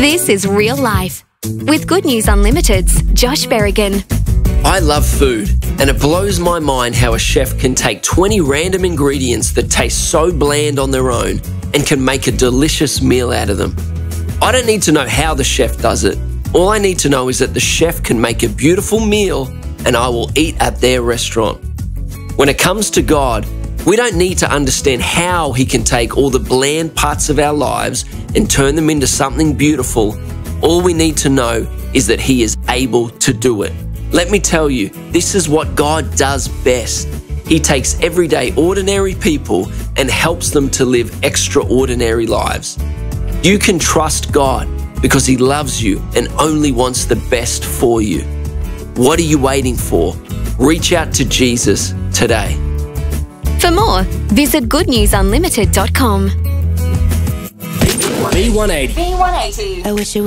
This is real life. With Good News Unlimited's Josh Berrigan. I love food, and it blows my mind how a chef can take 20 random ingredients that taste so bland on their own and can make a delicious meal out of them. I don't need to know how the chef does it. All I need to know is that the chef can make a beautiful meal and I will eat at their restaurant. When it comes to God, we don't need to understand how He can take all the bland parts of our lives and turn them into something beautiful. All we need to know is that He is able to do it. Let me tell you, this is what God does best. He takes everyday ordinary people and helps them to live extraordinary lives. You can trust God because He loves you and only wants the best for you. What are you waiting for? Reach out to Jesus today. For more, visit goodnewsunlimited.com. B180. B180. I wish it